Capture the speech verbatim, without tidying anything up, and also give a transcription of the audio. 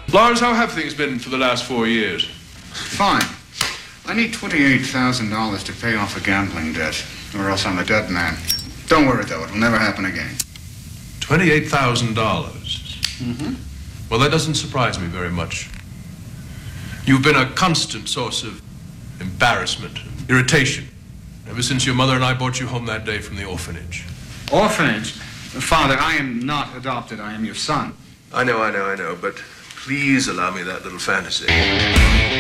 Lawrence, how have things been for the last four years? Fine. I need twenty-eight thousand dollars to pay off a gambling debt, or else I'm a dead man. Don't worry, though. It'll never happen again. twenty-eight thousand dollars. Mm-hmm. Well, that doesn't surprise me very much. You've been a constant source of embarrassment, irritation, ever since your mother and I brought you home that day from the orphanage. Orphanage? Father, I am not adopted. I am your son. I know, I know, I know, but please allow me that little fantasy.